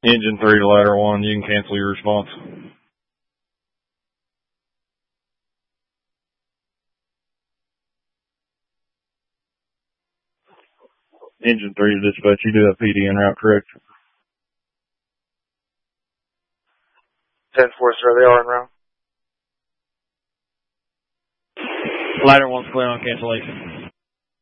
Engine 3 to ladder 1, you can cancel your response. Engine 3 to dispatch, you do have PD en route, correct? 10-4, sir, they are en route. Ladder 1's clear on cancellation.